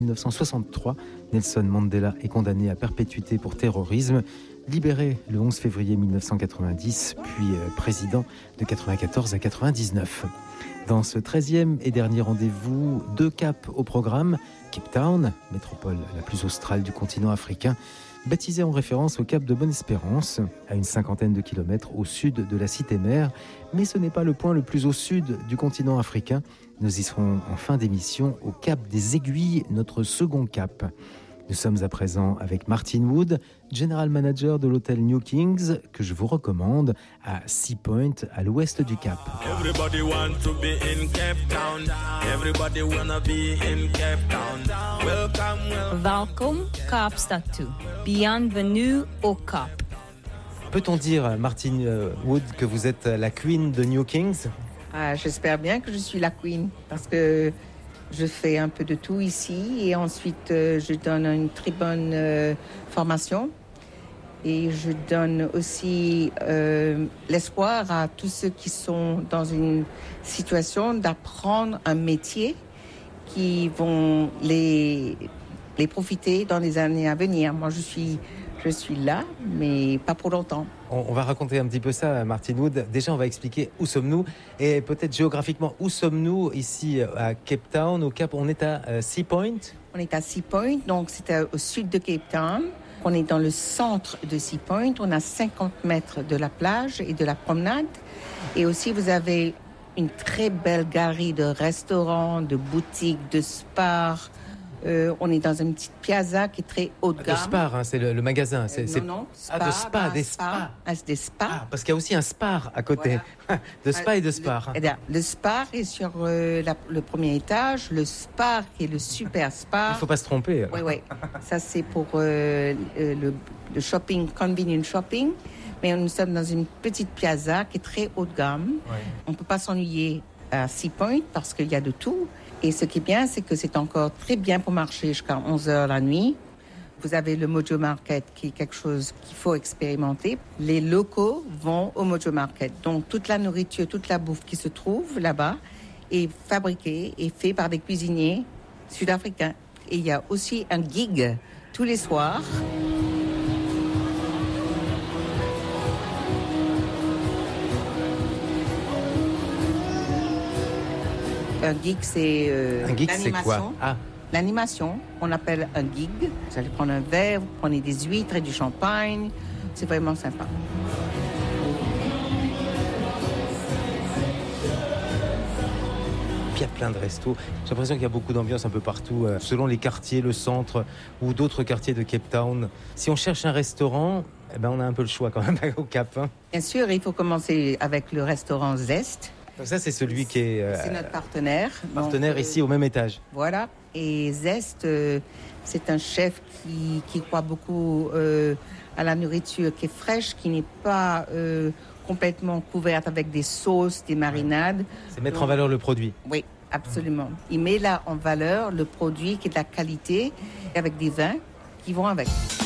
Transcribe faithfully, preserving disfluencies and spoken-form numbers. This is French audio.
dix-neuf cent soixante-trois, Nelson Mandela est condamné à perpétuité pour terrorisme. Libéré le onze février mille neuf cent quatre-vingt-dix, puis président de quatre-vingt-quatorze à quatre-vingt-dix-neuf. Dans ce treizième et dernier rendez-vous, deux caps au programme. Cape Town, métropole la plus australe du continent africain, baptisée en référence au cap de Bonne-Espérance, à une cinquantaine de kilomètres au sud de la cité-mère. Mais ce n'est pas le point le plus au sud du continent africain. Nous y serons en fin d'émission au cap des Aiguilles, notre second cap. Nous sommes à présent avec Martin Wood, General Manager de l'hôtel New Kings, que je vous recommande à Sea Point, à l'ouest du Cap. Everybody want to be in Cape Town. Everybody wanna be in Cape Town. Welcome, welcome. Welkom Kaapstad toe. Bienvenue au Cap. Peut-on dire, Martin Wood, que vous êtes la Queen de New Kings ? Ah, j'espère bien que je suis la Queen, parce que je fais un peu de tout ici et ensuite euh, je donne une très bonne euh, formation et je donne aussi euh, l'espoir à tous ceux qui sont dans une situation d'apprendre un métier qui vont les, les profiter dans les années à venir. Moi, je suis, je suis là, mais pas pour longtemps. On va raconter un petit peu ça, Martin Wood. Déjà, on va expliquer où sommes-nous et peut-être géographiquement, où sommes-nous ici à Cape Town, au Cap. On est à euh, Sea Point. On est à Sea Point, donc c'est au sud de Cape Town. On est dans le centre de Sea Point. On a cinquante mètres de la plage et de la promenade. Et aussi, vous avez une très belle galerie de restaurants, de boutiques, de spas. Euh, on est dans une petite piazza qui est très haut de gamme. Le Spar, hein, c'est le, le magasin. C'est, euh, c'est... Non, non. Spa, ah, de spa, bah, des spa. spas. Ah, c'est des spas. Ah, parce qu'il y a aussi un Spar à côté. Voilà. De spa et de Spar. Le, le Spar est sur euh, la, le premier étage. Le Spar qui est le super Spar. Il ne faut pas se tromper. Oui, oui. Ça, c'est pour euh, le, le shopping, convenient shopping. Mais nous sommes dans une petite piazza qui est très haut de gamme. Ouais. On ne peut pas s'ennuyer à Sea Point parce qu'il y a de tout. Et ce qui est bien, c'est que c'est encore très bien pour marcher jusqu'à onze heures la nuit. Vous avez le Mojo Market qui est quelque chose qu'il faut expérimenter. Les locaux vont au Mojo Market. Donc toute la nourriture, toute la bouffe qui se trouve là-bas est fabriquée et faite par des cuisiniers sud-africains. Et il y a aussi un gig tous les soirs. Un gig, c'est euh, un gig, l'animation. C'est quoi ah. L'animation, on appelle un gig. Vous allez prendre un verre, vous prenez des huîtres et du champagne. C'est vraiment sympa. Il y a plein de restos. J'ai l'impression qu'il y a beaucoup d'ambiance un peu partout, euh, selon les quartiers, le centre ou d'autres quartiers de Cape Town. Si on cherche un restaurant, eh ben on a un peu le choix quand même au Cap. Hein. Bien sûr, il faut commencer avec le restaurant Zest. Donc ça, c'est celui qui est... Euh, c'est notre partenaire. Partenaire donc, ici, euh, au même étage. Voilà. Et Zest, euh, c'est un chef qui, qui croit beaucoup euh, à la nourriture qui est fraîche, qui n'est pas euh, complètement couverte avec des sauces, des marinades. C'est mettre donc, en valeur le produit. Oui, absolument. Il met là en valeur le produit qui est de la qualité avec des vins qui vont avec.